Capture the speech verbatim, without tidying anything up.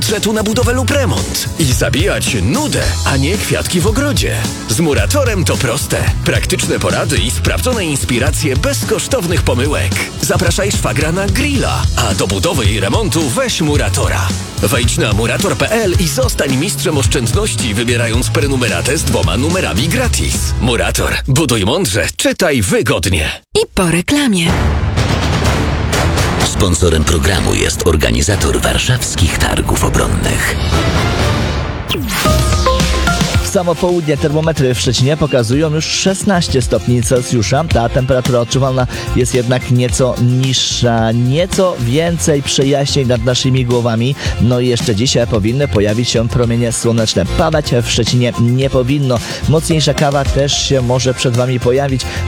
budżetu na budowę lub remont i zabijać nudę, a nie kwiatki w ogrodzie. Z Muratorem to proste. Praktyczne porady i sprawdzone inspiracje bez kosztownych pomyłek. Zapraszaj szwagra na grilla, a do budowy i remontu weź Muratora. Wejdź na murator kropka p l i zostań mistrzem oszczędności, wybierając prenumeratę z dwoma numerami gratis. Murator. Buduj mądrze, czytaj wygodnie. I po reklamie. Sponsorem programu jest organizator warszawskich targów obronnych. Samo południe termometry w Szczecinie pokazują już szesnaście stopni Celsjusza. Ta temperatura odczuwalna jest jednak nieco niższa. Nieco więcej przejaśnień nad naszymi głowami. No i jeszcze dzisiaj powinny pojawić się promienie słoneczne. Padać w Szczecinie nie powinno. Mocniejsza kawa też się może przed Wami pojawić.